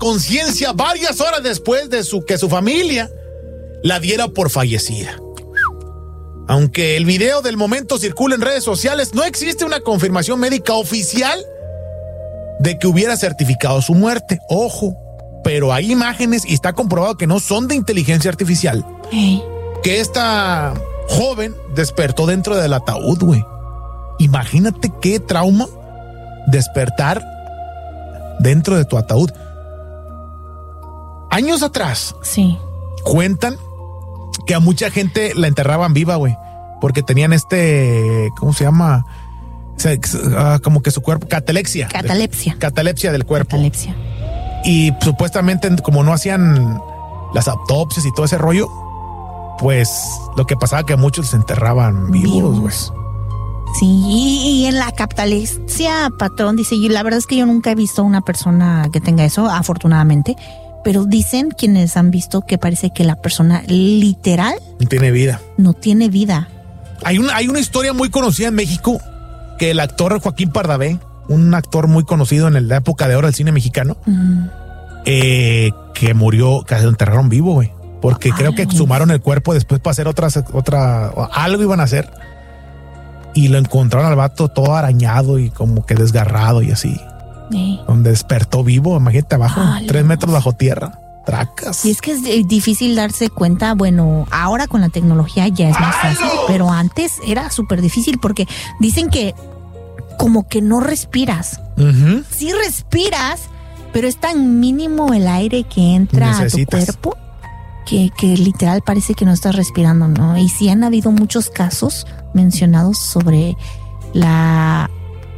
conciencia varias horas después de que su familia la diera por fallecida. Aunque el video del momento circula en redes sociales, no existe una confirmación médica oficial de que hubiera certificado su muerte. Ojo, pero hay imágenes y está comprobado que no son de inteligencia artificial. Que esta joven despertó dentro del ataúd, güey. Imagínate qué trauma despertar dentro de tu ataúd. Años atrás, sí, cuentan que a mucha gente la enterraban viva, güey, porque tenían ¿cómo se llama? Como que su cuerpo, catalepsia del cuerpo. Catalepsia. Y supuestamente, como no hacían las autopsias y todo ese rollo, pues lo que pasaba que a muchos se enterraban vivos, güey. Sí, y en la catalepsia, patrón, dice, y la verdad es que yo nunca he visto una persona que tenga eso, afortunadamente, pero dicen quienes han visto que parece que la persona literal no tiene vida. No tiene vida. Hay una historia muy conocida en México que el actor Joaquín Pardavé, un actor muy conocido en la época de oro del cine mexicano, que murió, que se enterraron vivo, güey. Porque creo que exhumaron el cuerpo después para hacer algo iban a hacer. Y lo encontraron al vato todo arañado y como que desgarrado y así. Donde despertó vivo, imagínate abajo, 3 metros bajo tierra. Tracas. Y es que es difícil darse cuenta, bueno, ahora con la tecnología ya es más fácil, pero antes era súper difícil porque dicen que como que no respiras. Sí respiras, pero es tan mínimo el aire que entra a tu cuerpo que literal parece que no estás respirando, ¿no? Y sí han habido muchos casos mencionados sobre la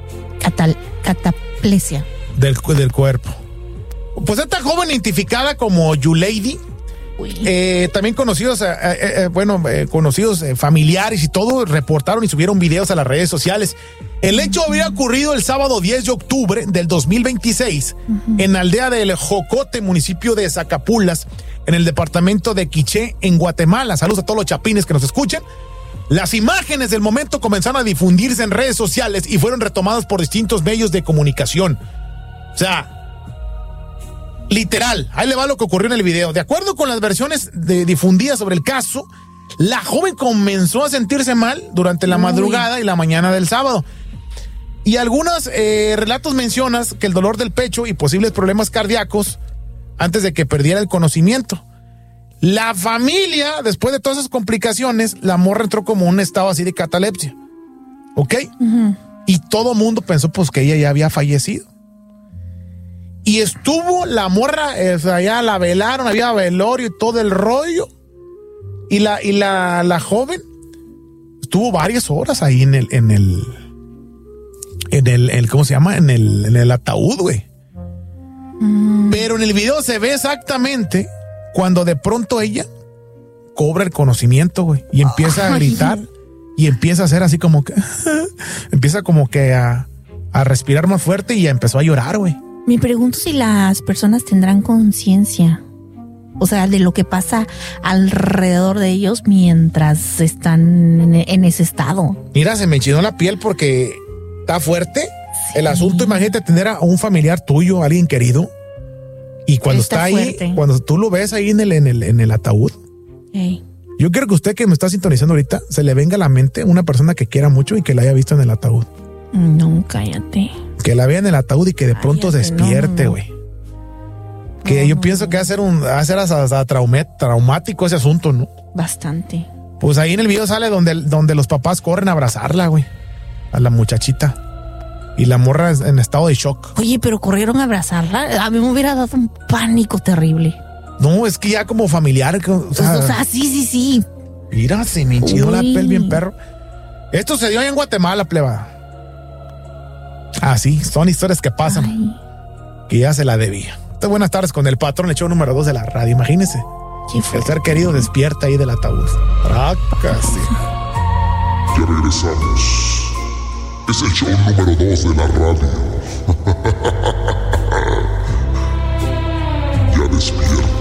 cataplesia del cuerpo. Pues esta joven identificada como Yulady, también conocidos, conocidos familiares y todo, reportaron y subieron videos a las redes sociales. El hecho había ocurrido el sábado 10 de octubre del 2026 en la aldea del Jocote, municipio de Zacapulas, en el departamento de Quiché, en Guatemala. Saludos a todos los chapines que nos escuchan. Las imágenes del momento comenzaron a difundirse en redes sociales y fueron retomadas por distintos medios de comunicación. O sea, literal, ahí le va lo que ocurrió en el video. De acuerdo con las versiones difundidas sobre el caso, la joven comenzó a sentirse mal durante la madrugada y la mañana del sábado. Y algunos relatos mencionan que el dolor del pecho y posibles problemas cardíacos antes de que perdiera el conocimiento. La familia, después de todas esas complicaciones, la morra entró como un estado así de catalepsia. ¿Ok? Y todo mundo pensó pues que ella ya había fallecido. Y estuvo la morra, ya la velaron, había velorio y todo el rollo. Y la joven estuvo varias horas ahí en el ¿cómo se llama? En el ataúd, güey. Pero en el video se ve exactamente cuando de pronto ella cobra el conocimiento, güey, y empieza a gritar y empieza a hacer así como que empieza como que a respirar más fuerte y empezó a llorar, güey. Me pregunto si las personas tendrán conciencia, o sea, de lo que pasa alrededor de ellos mientras están en ese estado. Mira, se me enchinó la piel porque está fuerte el asunto. Imagínate tener a un familiar tuyo, alguien querido, y cuando está ahí, cuando tú lo ves ahí en el ataúd. Yo quiero que usted que me está sintonizando ahorita se le venga a la mente una persona que quiera mucho y que la haya visto en el ataúd. No, cállate. Que la vea en el ataúd y que de pronto despierte, güey. Que yo pienso que va a ser hasta traumático ese asunto, ¿no? Bastante. Pues ahí en el video sale donde los papás corren a abrazarla, güey, a la muchachita. Y la morra en estado de shock. Oye, pero corrieron a abrazarla. A mí me hubiera dado un pánico terrible. No, es que ya como familiar. O sea, sí. Mira, se me enchinó la piel bien perro. Esto se dio ahí en Guatemala, pleba. Sí, son historias que pasan. Que ya se la debía. Buenas tardes con el patrón, el show número 2 de la radio. Imagínese. El ser querido despierta ahí del ataúd. Casi. Ya regresamos. Es el show número 2 de la radio. Ya despierta.